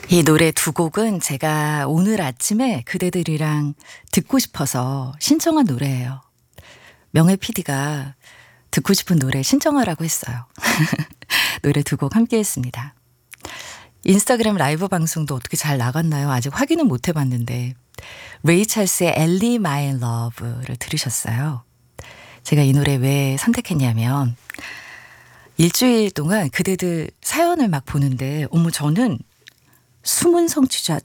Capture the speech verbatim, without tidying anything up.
이 노래 두 곡은 제가 오늘 아침에 그대들이랑 듣고 싶어서 신청한 노래예요. 명혜 피디가 듣고 싶은 노래 신청하라고 했어요. 노래 두 곡 함께 했습니다. 인스타그램 라이브 방송도 어떻게 잘 나갔나요? 아직 확인은 못 해봤는데 레이 찰스의 엘리 마이 러브를 들으셨어요. 제가 이 노래 왜 선택했냐면 일주일 동안 그대들 사연을 막 보는데 어머 저는 숨은 성취자